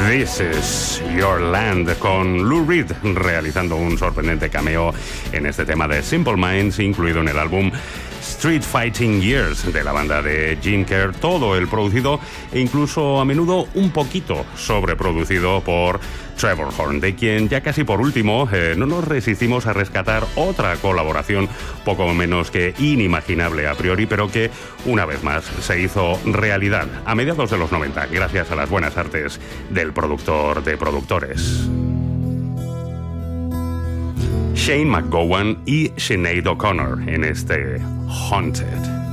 This is Your Land, con Lou Reed realizando un sorprendente cameo en este tema de Simple Minds, incluido en el álbum Street Fighting Years de la banda de Gene Kerr, todo el producido e incluso a menudo un poquito sobreproducido por Trevor Horn, de quien ya casi por último no nos resistimos a rescatar otra colaboración poco menos que inimaginable a priori, pero que una vez más se hizo realidad a mediados de los 90 gracias a las buenas artes del productor de productores. Shane MacGowan y Sinead O'Connor en este Haunted.